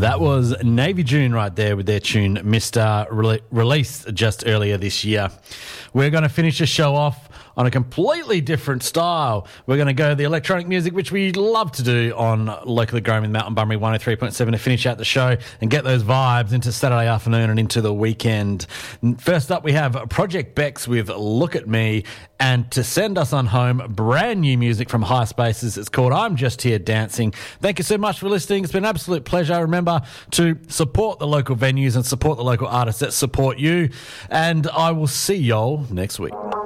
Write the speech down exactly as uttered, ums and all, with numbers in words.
That was Navy June right there with their tune Mister Re- released just earlier this year. We're going to finish the show off on a completely different style. We're going to go the electronic music, which we love to do on locally grown with Mountain Bunbury one oh three point seven to finish out the show and get those vibes into Saturday afternoon and into the weekend. First up, we have Project Bex with Look at Me, and to send us on home, brand new music from High Spaces. It's called I'm Just Here Dancing. Thank you so much for listening. It's been an absolute pleasure. Remember to support the local venues and support the local artists that support you, and I will see y'all next week.